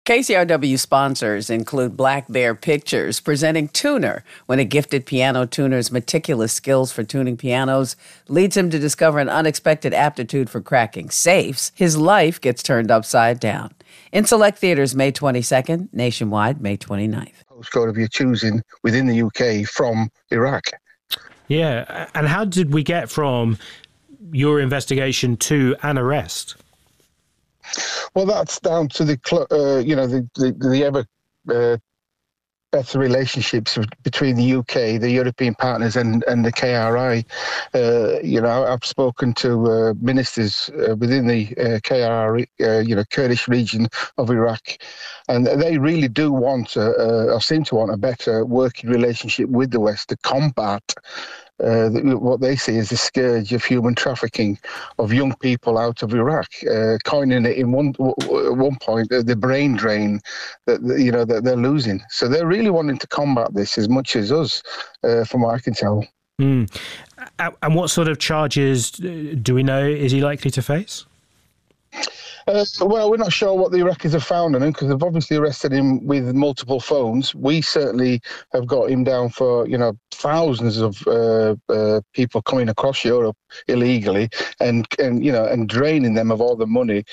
KCRW sponsors include Black Bear Pictures, presenting Tuner, when a gifted piano tuner's meticulous skills for tuning pianos leads him to discover an unexpected aptitude for cracking safes. His life gets turned upside down. In select theaters May 22nd, nationwide May 29th. Postcode of your choosing within the UK from Iraq. Yeah, and how did we get from your investigation to an arrest? Well, that's down to the ever better relationships between the UK, the European partners, and the KRI. I've spoken to ministers within the KRI, Kurdish region of Iraq, and they really do want, or seem to want, a better working relationship with the West to combat what they see as the scourge of human trafficking of young people out of Iraq, coining it in one point the brain drain that they're losing. So they're really wanting to combat this as much as us, from what I can tell. And what sort of charges do we know is he likely to face? Well, we're not sure what the Iraqis have found on him, because they've obviously arrested him with multiple phones. We certainly have got him down for, thousands of people coming across Europe illegally and draining them of all the money.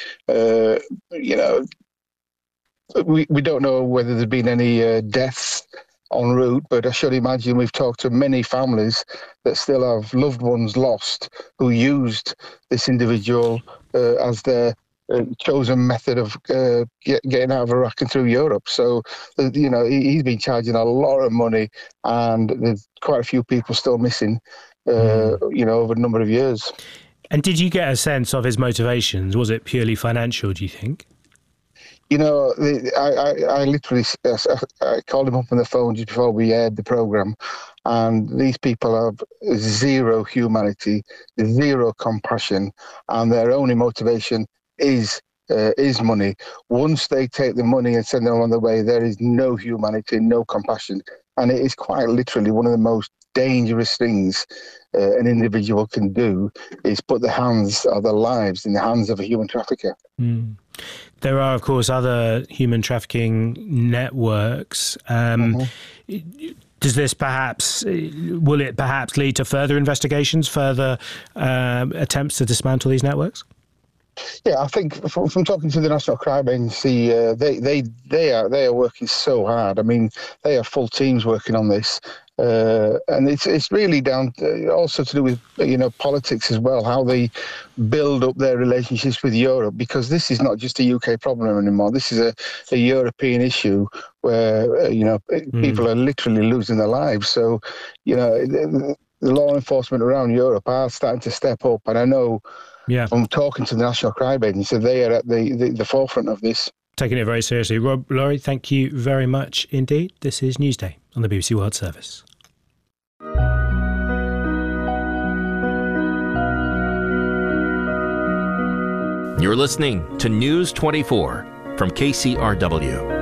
We don't know whether there's been any deaths en route, but I should imagine we've talked to many families that still have loved ones lost who used this individual as their chosen method of getting out of Iraq and through Europe. So, he's been charging a lot of money, and there's quite a few people still missing, over a number of years. And did you get a sense of his motivations? Was it purely financial, do you think? I literally I called him up on the phone just before we aired the programme, and these people have zero humanity, zero compassion, and their only motivation is money. Once they take the money and send them on their way, there is no humanity, no compassion, and it is quite literally one of the most dangerous things an individual can do, is put their lives in the hands of a human trafficker. There are, of course, other human trafficking networks. Does this will it perhaps lead to further investigations, further attempts to dismantle these networks? Yeah, I think from talking to the National Crime Agency, they are working so hard. I mean, they have full teams working on this, and it's really down to, also to do with politics as well, how they build up their relationships with Europe, because this is not just a UK problem anymore. This is a European issue where people are literally losing their lives. So the law enforcement around Europe are starting to step up, and I know. Yeah, from talking to the National Crime Agency, they are at the forefront of this. Taking it very seriously. Rob Laurie, thank you very much indeed. This is Newsday on the BBC World Service. You're listening to News 24 from KCRW.